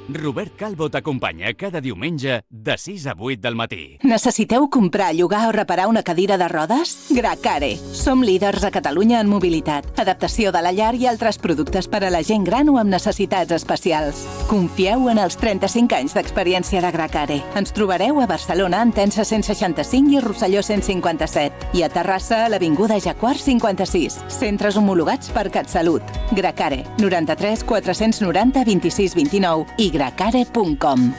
Robert Calvo t'acompanya cada diumenge de 6 a 8 del matí. Necessiteu comprar, llogar o reparar una cadira de rodes? Gracare. Som líders a Catalunya en mobilitat, adaptació de la llar i altres productes per a la gent gran o amb necessitats especials. Confieu en els 35 anys d'experiència de Gracare. Ens trobareu a Barcelona, en Tensa 165 i Rosselló 157. I a Terrassa, a l'Avinguda Jacquard 56. Centres homologats per CatSalut. Gracare. 93 490 26 29 i gracare.com.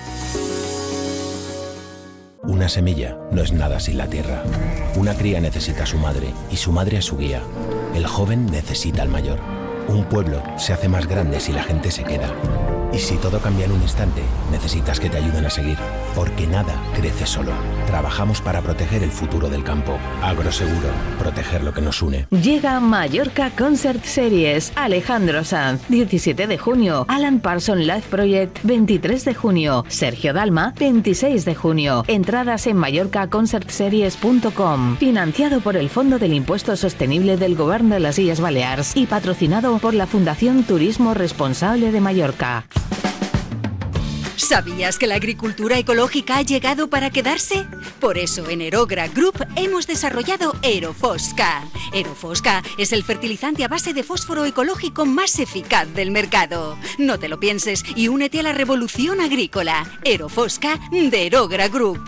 Una semilla no es nada sin la tierra. Una cría necesita a su madre y su madre a su guía. El joven necesita al mayor. Un pueblo se hace más grande si la gente se queda. Y si todo cambia en un instante, necesitas que te ayuden a seguir. Porque nada crece solo. Trabajamos para proteger el futuro del campo. Agroseguro, proteger lo que nos une. Llega Mallorca Concert Series. Alejandro Sanz, 17 de junio. Alan Parsons Live Project, 23 de junio. Sergio Dalma, 26 de junio. Entradas en mallorcaconcertseries.com. Financiado por el Fondo del Impuesto Sostenible del Gobierno de las Illes Balears y patrocinado por la Fundación Turismo Responsable de Mallorca. ¿Sabías que la agricultura ecológica ha llegado para quedarse? Por eso en Erogra Group hemos desarrollado Erofosca. Erofosca es el fertilizante a base de fósforo ecológico más eficaz del mercado. No te lo pienses y únete a la revolución agrícola. Erofosca de Erogra Group.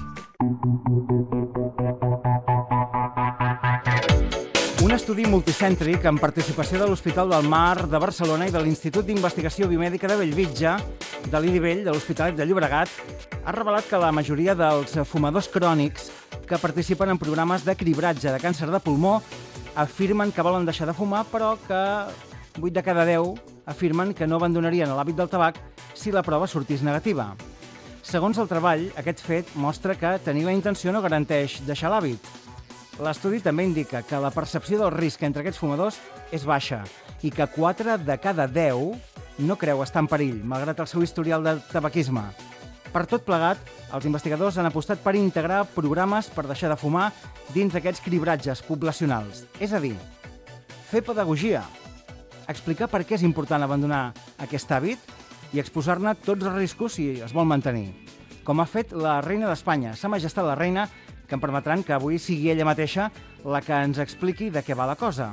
Un estudi multicèntric amb participació de l'Hospital del Mar de Barcelona i de l'Institut d'Investigació Biomèdica de Bellvitge, de l'IDIVELL, de l'Hospitalet de Llobregat, ha revelat que la majoria dels fumadors crònics que participen en programes de cribratge de càncer de pulmó afirmen que volen deixar de fumar, però que 8 de cada 10 afirmen que no abandonarien l'hàbit del tabac si la prova sortís negativa. Segons el treball, aquest fet mostra que tenir la intenció no garanteix deixar l'hàbit. L'estudi també indica que la percepció del risc entre aquests fumadors és baixa i que 4 de cada 10 no creu estar en perill, malgrat el seu historial de tabaquisme. Per tot plegat, els investigadors han apostat per integrar programes per deixar de fumar dins d'aquests cribratges poblacionals. És a dir, fer pedagogia, explicar per què és important abandonar aquest hàbit i exposar-ne tots els riscos si es vol mantenir. Com ha fet la reina d'Espanya, Sa Majestat la Reina, que em permetran que avui sigui ella mateixa la que ens expliqui de què va la cosa.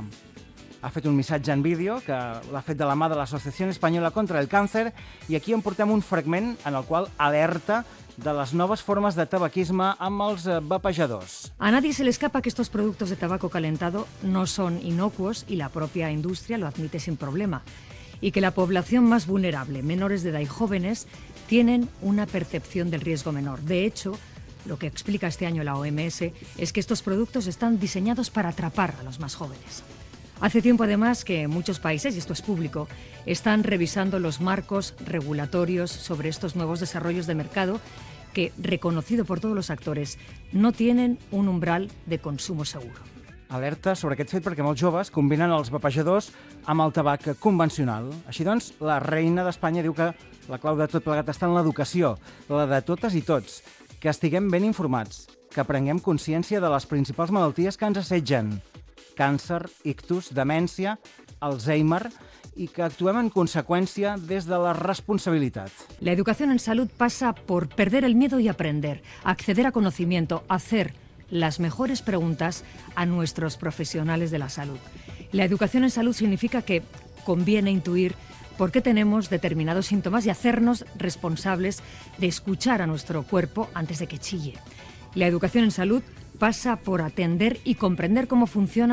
Ha fet un missatge en vídeo que l'ha fet de la mà de l'Associació Espanyola contra el Càncer i aquí en portem un fragment en el qual alerta de les noves formes de tabaquisme amb els vapejadors. A nadie se le escapa que estos productos de tabaco calentado no son inocuos y la propia industria lo admite sin problema. Y que la población más vulnerable, menores de edad y jóvenes, tienen una percepción del riesgo menor. De hecho, lo que explica este año la OMS es que estos productos están diseñados para atrapar a los más jóvenes. Hace tiempo, además, que muchos países, y esto es público, están revisando los marcos regulatorios sobre estos nuevos desarrollos de mercado que, reconocido por todos los actores, no tienen un umbral de consumo seguro. Alerta sobre aquest fet perquè molts joves combinen els vapejadors amb el tabac convencional. Així doncs, la reina d'Espanya diu que la clau de tot plegat està en l'educació, la de totes i tots, que estiguem ben informats, que prenguem consciència de les principals malalties que ens assetgen, càncer, ictus, demència, Alzheimer, y que actuem en consecuencia desde la responsabilidad. La educación en salud pasa por perder el miedo y aprender, acceder a conocimiento, hacer las mejores preguntas a nuestros profesionales de la salud. La educación en salud significa que conviene intuir por qué tenemos determinados síntomas y hacernos responsables de escuchar a nuestro cuerpo antes de que chille. La educación en salud pasa por atender y comprender cómo funciona